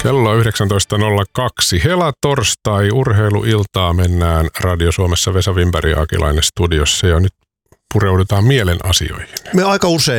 Kello on 19.02. Hela-torstai, urheiluiltaa mennään Radio Suomessa Vesa Wimberg ja Akilainen studiossa ja nyt pureudutaan mielen asioihin. Me aika usein